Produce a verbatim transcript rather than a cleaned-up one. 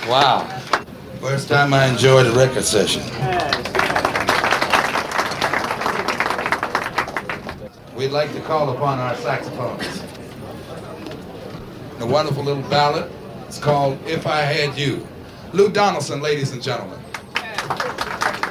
Wow. First time I enjoyed a record session. We'd like to call upon our saxophonists. A wonderful little ballad. It's called If I Had You. Lou Donaldson, ladies and gentlemen.